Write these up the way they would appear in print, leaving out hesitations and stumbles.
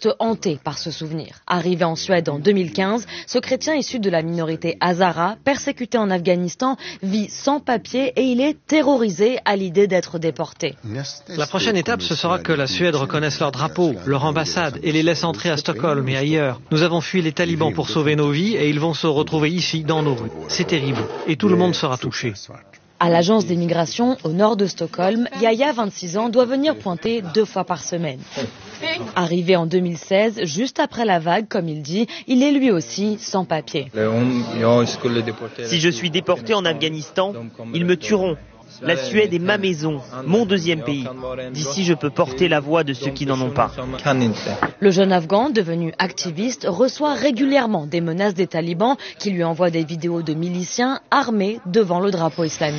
reste hanté par ce souvenir. Arrivé en Suède en 2015, ce chrétien issu de la minorité Hazara, persécuté en Afghanistan, vit sans papier et il est terrorisé à l'idée d'être déporté. La prochaine étape, ce sera que la Suède reconnaisse leur drapeau, leur ambassade et les laisse entrer à Stockholm et ailleurs. Nous avons fui les talibans pour sauver nos vies et ils vont se retrouver ici, dans nos rues. C'est terrible. Et tout le monde sera touché. À l'agence d'immigration, au nord de Stockholm, Yahya, 26 ans, doit venir pointer 2 fois par semaine. Arrivé en 2016, juste après la vague, comme il dit, il est lui aussi sans papier. Si je suis déporté en Afghanistan, ils me tueront. La Suède est ma maison, mon deuxième pays. D'ici, je peux porter la voix de ceux qui n'en ont pas. Le jeune Afghan, devenu activiste, reçoit régulièrement des menaces des talibans qui lui envoient des vidéos de miliciens armés devant le drapeau islamique.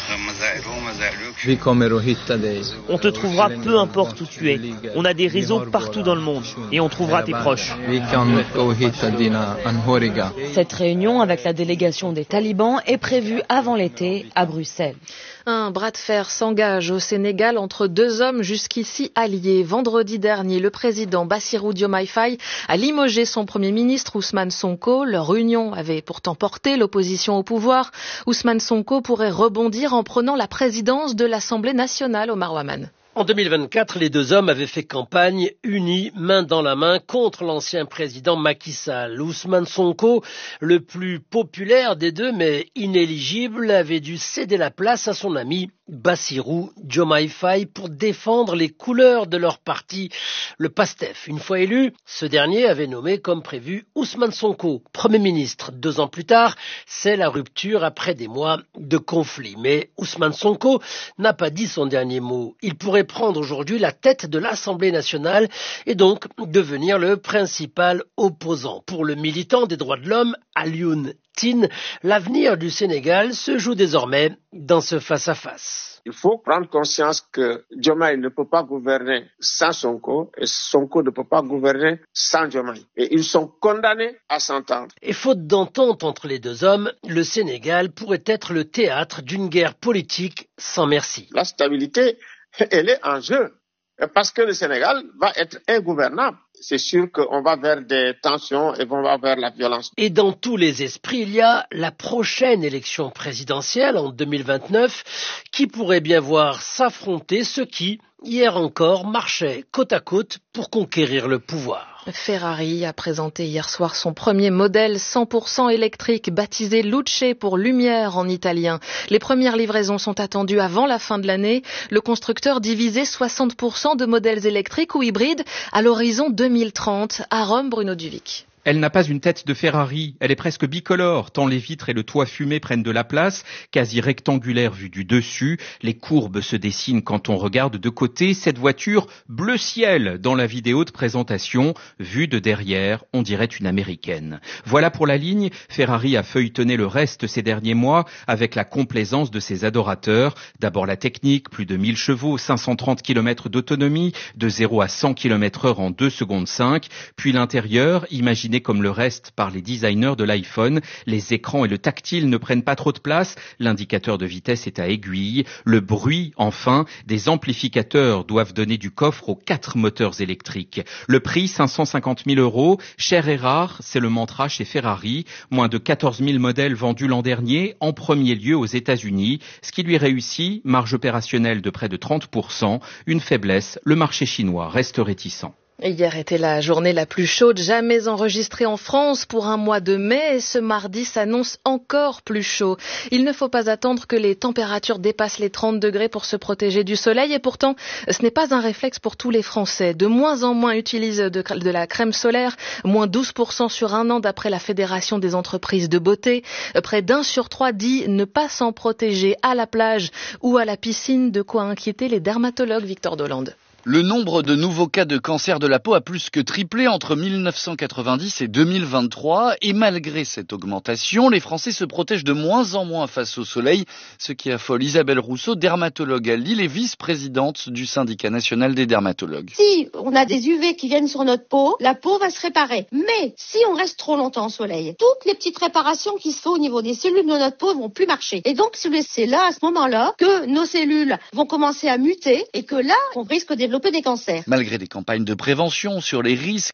On te trouvera peu importe où tu es. On a des réseaux partout dans le monde et on trouvera tes proches. Cette réunion avec la délégation des talibans est prévue avant l'été à Bruxelles. Un bras de fer s'engage au Sénégal entre deux hommes jusqu'ici alliés. Vendredi dernier, le président Bassirou Diomaye Faye a limogé son premier ministre Ousmane Sonko. Leur union avait pourtant porté l'opposition au pouvoir. Ousmane Sonko pourrait rebondir en prenant la présidence de l'Assemblée nationale, Omar Waman. En 2024, les deux hommes avaient fait campagne unis, main dans la main, contre l'ancien président Macky Sall. Ousmane Sonko, le plus populaire des deux, mais inéligible, avait dû céder la place à son ami Bassirou Diomaye Faye pour défendre les couleurs de leur parti, le PASTEF. Une fois élu, ce dernier avait nommé comme prévu Ousmane Sonko, Premier ministre. 2 ans plus tard, c'est la rupture après des mois de conflit. Mais Ousmane Sonko n'a pas dit son dernier mot. Il pourrait prendre aujourd'hui la tête de l'Assemblée nationale et donc devenir le principal opposant. Pour le militant des droits de l'homme, Alioune Tine, l'avenir du Sénégal se joue désormais dans ce face-à-face. Il faut prendre conscience que Diomaye ne peut pas gouverner sans Sonko et Sonko ne peut pas gouverner sans Diomaye. Et ils sont condamnés à s'entendre. Et faute d'entente entre les deux hommes, le Sénégal pourrait être le théâtre d'une guerre politique sans merci. La stabilité, elle est en jeu. Parce que le Sénégal va être ingouvernable. C'est sûr qu'on va vers des tensions et on va vers la violence. Et dans tous les esprits, il y a la prochaine élection présidentielle en 2029 qui pourrait bien voir s'affronter ceux qui, hier encore, marchaient côte à côte pour conquérir le pouvoir. Ferrari a présenté hier soir son premier modèle 100% électrique baptisé Luce pour lumière en italien. Les premières livraisons sont attendues avant la fin de l'année. Le constructeur divisait 60% de modèles électriques ou hybrides à l'horizon 2030. À Rome, Bruno Duvic. Elle n'a pas une tête de Ferrari, elle est presque bicolore, tant les vitres et le toit fumé prennent de la place, quasi rectangulaire vue du dessus. Les courbes se dessinent quand on regarde de côté cette voiture bleu ciel dans la vidéo de présentation. Vue de derrière, on dirait une américaine. Voilà pour la ligne, Ferrari a feuilletonné le reste ces derniers mois avec la complaisance de ses adorateurs. D'abord la technique, plus de 1000 chevaux, 530 km d'autonomie, de 0 à 100 km/h en 2 secondes 5. Puis l'intérieur, imaginé comme le reste par les designers de l'iPhone, les écrans et le tactile ne prennent pas trop de place, l'indicateur de vitesse est à aiguille, le bruit, enfin, des amplificateurs doivent donner du coffre aux 4 moteurs électriques. Le prix, 550 000 €, cher et rare, c'est le mantra chez Ferrari, moins de 14 000 modèles vendus l'an dernier, en premier lieu aux États-Unis, ce qui lui réussit, marge opérationnelle de près de 30%, une faiblesse, le marché chinois reste réticent. Hier était la journée la plus chaude jamais enregistrée en France pour un mois de mai et ce mardi s'annonce encore plus chaud. Il ne faut pas attendre que les températures dépassent les 30 degrés pour se protéger du soleil et pourtant ce n'est pas un réflexe pour tous les Français. De moins en moins utilisent de la crème solaire, moins 12% sur un an d'après la Fédération des entreprises de beauté. Près d'1 sur 3 dit ne pas s'en protéger à la plage ou à la piscine, de quoi inquiéter les dermatologues. Victor Dolande. Le nombre de nouveaux cas de cancer de la peau a plus que triplé entre 1990 et 2023 et malgré cette augmentation, les Français se protègent de moins en moins face au soleil, ce qui affole Isabelle Rousseau, dermatologue à Lille et vice-présidente du syndicat national des dermatologues. Si on a des UV qui viennent sur notre peau, la peau va se réparer. Mais si on reste trop longtemps au soleil, toutes les petites réparations qui se font au niveau des cellules de notre peau vont plus marcher. Et donc c'est là, à ce moment-là, que nos cellules vont commencer à muter et que là, on risque de développer des cancers. Malgré des campagnes de prévention sur les risques